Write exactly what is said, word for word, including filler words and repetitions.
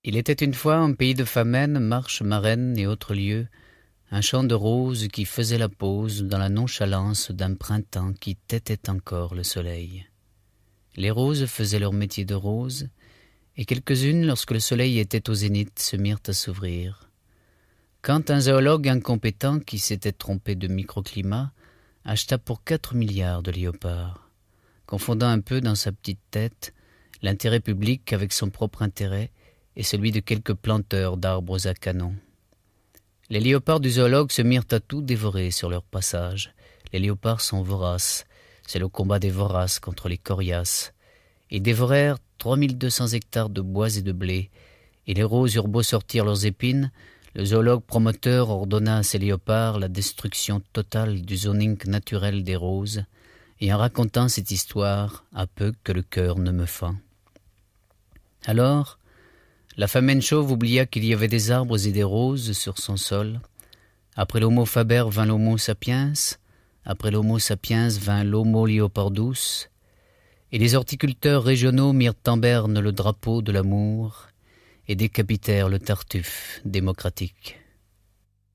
Il était une fois en pays de Famenne, Marche, Marennes et autres lieux, un champ de roses qui faisait la pause dans la nonchalance d'un printemps qui têtait encore le soleil. Les roses faisaient leur métier de roses, et quelques-unes, lorsque le soleil était au zénith, se mirent à s'ouvrir. Quand un zoologue incompétent qui s'était trompé de microclimat acheta pour quatre milliards de léopards, confondant un peu dans sa petite tête l'intérêt public avec son propre intérêt et celui de quelques planteurs d'arbres à canon. Les léopards du zoologue se mirent à tout dévorer sur leur passage. Les léopards sont voraces, c'est le combat des voraces contre les coriaces. Ils dévorèrent trois mille deux cents hectares de bois et de blé, et les roses eurent beau sortir leurs épines, le zoologue promoteur ordonna à ces léopards la destruction totale du zoning naturel des roses, et en racontant cette histoire, à peu que le cœur ne me fend. Alors, la famenne chauve oublia qu'il y avait des arbres et des roses sur son sol. Après l'homo faber vint l'homo sapiens, après l'homo sapiens vint l'homo leopardus, et les horticulteurs régionaux mirent en berne le drapeau de l'amour et décapitèrent le tartuffe démocratique.